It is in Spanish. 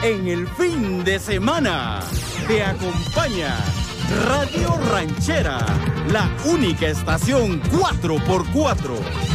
en el fin de semana. Te acompaña Radio Ranchera, la única estación 4x4